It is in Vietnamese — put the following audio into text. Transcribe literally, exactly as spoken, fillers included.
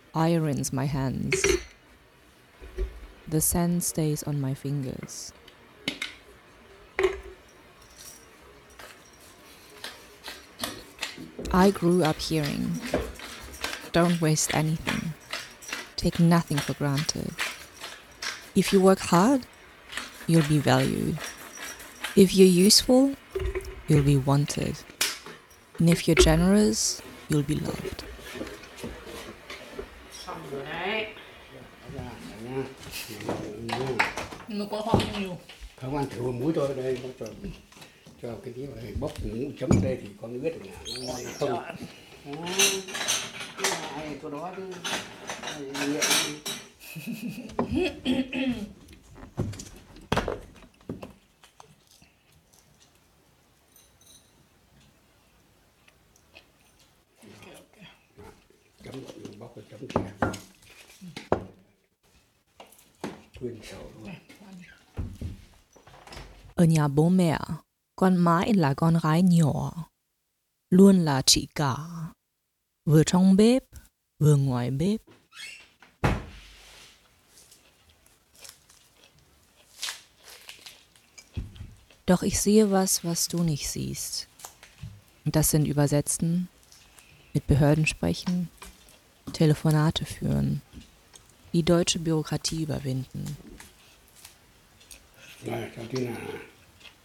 irons my hands. The sand stays on my fingers. I grew up hearing, don't waste anything. Take nothing for granted. If you work hard, you'll be valued. If you're useful, you'll be wanted. And if you're generous, you'll be loved. Xong rồi đấy. Ra nha. Nó có khoảng nhiều. Không ăn thử một muối thôi đây, nó cho cho cái tí này bốc những chấm ở đây thì con biết được là nó ngon hay không. Đó. Cái này chỗ đó chứ. Nghiện. Chấm bóc cái chấm kia. Nguyên sầu luôn. Ở nhà bố mẹ, con mãi là con gái nhỏ, luôn là chị cả, vừa trong bếp, vừa ngoài bếp. Doch ich sehe was, was du nicht siehst. Und das sind Übersetzen, mit Behörden sprechen, Telefonate führen, die deutsche Bürokratie überwinden. Này, cho tí là